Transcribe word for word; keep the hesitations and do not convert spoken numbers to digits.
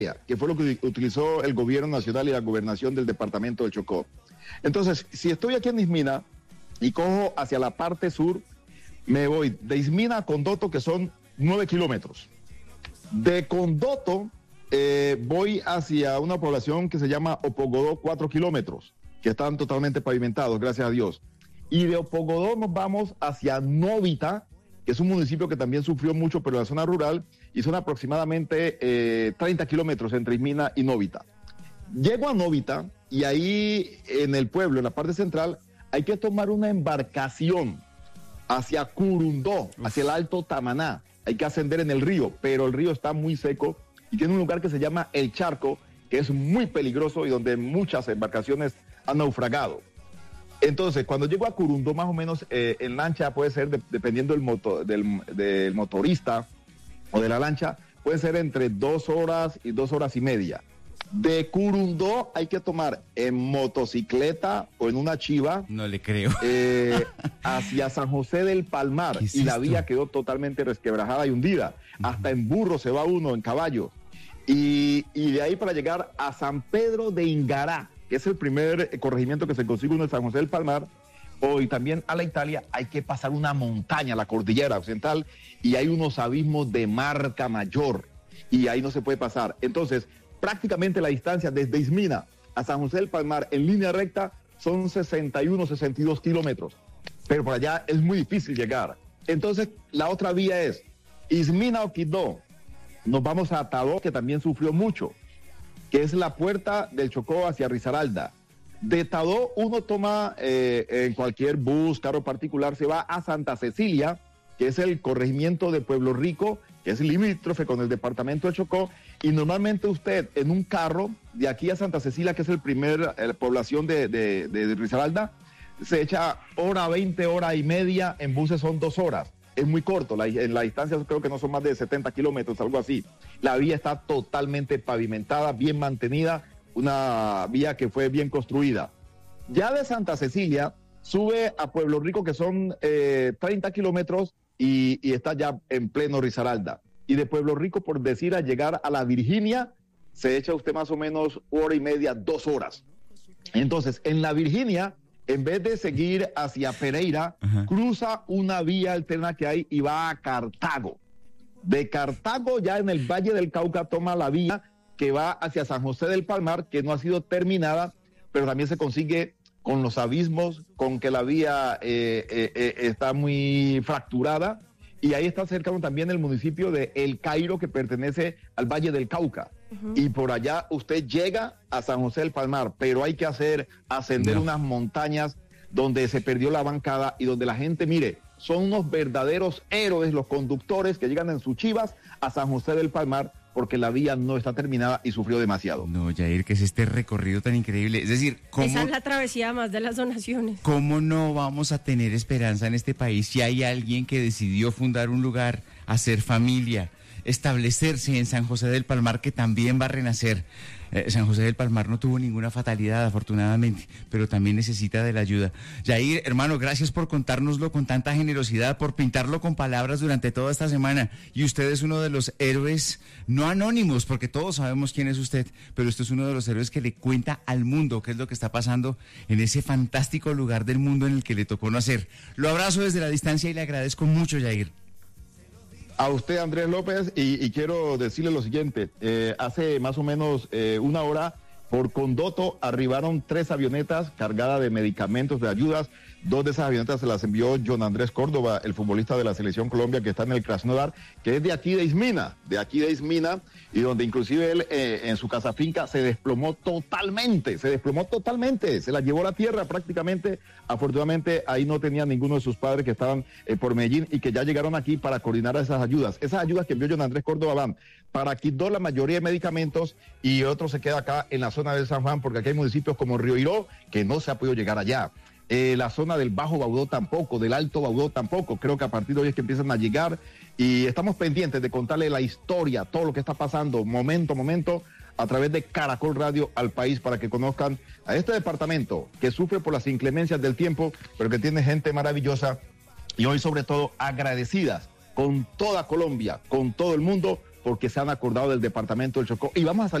que fue lo que utilizó el gobierno nacional y la gobernación del departamento del Chocó. Entonces, si estoy aquí en Ismina y cojo hacia la parte sur, me voy de Ismina a Condoto, que son nueve kilómetros. De Condoto eh, voy hacia una población que se llama Opogodó, cuatro kilómetros, que están totalmente pavimentados, gracias a Dios. Y de Opogodó nos vamos hacia Novita, que es un municipio que también sufrió mucho, pero en la zona rural, y son aproximadamente eh, treinta kilómetros entre Ismina y Novita. Llego a Novita y ahí en el pueblo, en la parte central, hay que tomar una embarcación hacia Curundó, hacia el Alto Tamaná. Hay que ascender en el río, pero el río está muy seco y tiene un lugar que se llama El Charco, que es muy peligroso y donde muchas embarcaciones han naufragado. Entonces, cuando llego a Curundó, más o menos eh, en lancha puede ser, de, dependiendo del, moto, del, del motorista o de la lancha, puede ser entre dos horas y dos horas y media. De Curundó hay que tomar en motocicleta o en una chiva. No le creo. Eh, hacia San José del Palmar. ¿Qué es y la esto? vía quedó totalmente resquebrajada y hundida. Uh-huh. Hasta en burro se va uno, en caballo. Y, y de ahí para llegar a San Pedro de Ingará, que es el primer corregimiento que se consigue uno en San José del Palmar, o y también a la Italia, hay que pasar una montaña, la cordillera occidental, y hay unos abismos de marca mayor, y ahí no se puede pasar. Entonces, prácticamente la distancia desde Ismina a San José del Palmar en línea recta son sesenta y uno, sesenta y dos kilómetros, pero por allá es muy difícil llegar. Entonces, la otra vía es Ismina-Oquidó, nos vamos a Tadó, que también sufrió mucho, que es la puerta del Chocó hacia Risaralda. De Tadó uno toma eh, en cualquier bus, carro particular, se va a Santa Cecilia, que es el corregimiento de Pueblo Rico, que es limítrofe con el departamento del Chocó, y normalmente usted en un carro de aquí a Santa Cecilia, que es el primer eh, población de, de, de Risaralda, se echa hora veinte, hora y media, en buses son dos horas. Es muy corto, la, en la distancia creo que no son más de setenta kilómetros, algo así. La vía está totalmente pavimentada, bien mantenida, una vía que fue bien construida. Ya de Santa Cecilia sube a Pueblo Rico, que son eh, treinta kilómetros, y, y está ya en pleno Risaralda. Y de Pueblo Rico, por decir, a llegar a la Virginia, se echa usted más o menos hora y media, dos horas. Entonces, en la Virginia, en vez de seguir hacia Pereira, uh-huh. cruza una vía alterna que hay y va a Cartago. De Cartago, ya en el Valle del Cauca, toma la vía que va hacia San José del Palmar, que no ha sido terminada, pero también se consigue con los abismos, con que la vía eh, eh, eh, está muy fracturada, y ahí está cercano también el municipio de El Cairo, que pertenece al Valle del Cauca. Uh-huh. Y por allá usted llega a San José del Palmar, pero hay que hacer, ascender no. unas montañas donde se perdió la bancada y donde la gente, mire, son unos verdaderos héroes los conductores que llegan en sus chivas a San José del Palmar, porque la vía no está terminada y sufrió demasiado. No, Yair, ¿qué es este recorrido tan increíble? Es decir, ¿cómo, esa es la travesía más de las donaciones. ¿Cómo no vamos a tener esperanza en este país si hay alguien que decidió fundar un lugar, hacer familia, establecerse en San José del Palmar, que también va a renacer? Eh, San José del Palmar no tuvo ninguna fatalidad, afortunadamente, pero también necesita de la ayuda. Yair, hermano, gracias por contárnoslo con tanta generosidad, por pintarlo con palabras durante toda esta semana. Y usted es uno de los héroes, no anónimos, porque todos sabemos quién es usted, pero usted es uno de los héroes que le cuenta al mundo qué es lo que está pasando en ese fantástico lugar del mundo en el que le tocó nacer. Lo abrazo desde la distancia y le agradezco mucho, Yair. A usted, Andrés López, y, y quiero decirle lo siguiente, eh, hace más o menos eh, una hora, por Condoto arribaron tres avionetas cargadas de medicamentos, de ayudas. Dos de esas avionetas se las envió John Andrés Córdoba, el futbolista de la Selección Colombia que está en el Krasnodar, que es de aquí de Ismina, de aquí de Ismina, y donde inclusive él eh, en su casa finca se desplomó totalmente, se desplomó totalmente, se la llevó a la tierra prácticamente. Afortunadamente ahí no tenía ninguno de sus padres que estaban eh, por Medellín y que ya llegaron aquí para coordinar esas ayudas. Esas ayudas que envió John Andrés Córdoba van para Quibdó la mayoría de medicamentos, y otro se queda acá en la zona de San Juan, porque aquí hay municipios como Río Iró que no se ha podido llegar allá. Eh, la zona del Bajo Baudó tampoco, del Alto Baudó tampoco. Creo que a partir de hoy es que empiezan a llegar, y estamos pendientes de contarle la historia, todo lo que está pasando, momento a momento, a través de Caracol Radio al país, para que conozcan a este departamento que sufre por las inclemencias del tiempo, pero que tiene gente maravillosa, y hoy sobre todo agradecidas con toda Colombia, con todo el mundo, porque se han acordado del departamento del Chocó y vamos a salir